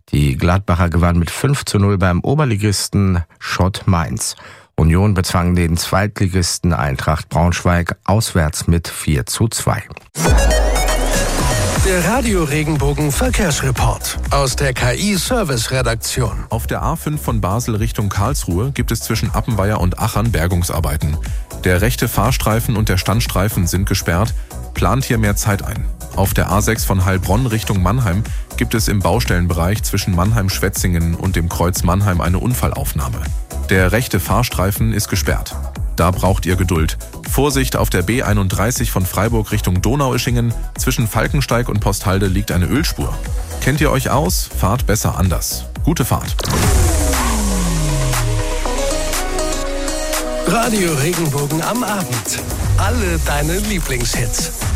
Die Gladbacher gewannen mit 5:0 beim Oberligisten Schott Mainz. Union bezwang den Zweitligisten Eintracht Braunschweig auswärts mit 4:2. Der Radio Regenbogen Verkehrsreport aus der KI Service Redaktion. Auf der A5 von Basel Richtung Karlsruhe gibt es zwischen Appenweier und Achern Bergungsarbeiten. Der rechte Fahrstreifen und der Standstreifen sind gesperrt. Plant hier mehr Zeit ein. Auf der A6 von Heilbronn Richtung Mannheim gibt es im Baustellenbereich zwischen Mannheim-Schwetzingen und dem Kreuz Mannheim eine Unfallaufnahme. Der rechte Fahrstreifen ist gesperrt. Da braucht ihr Geduld. Vorsicht auf der B31 von Freiburg Richtung Donaueschingen. Zwischen Falkensteig und Posthalde liegt eine Ölspur. Kennt ihr euch aus? Fahrt besser anders. Gute Fahrt. Radio Regenbogen am Abend. Alle deine Lieblingshits.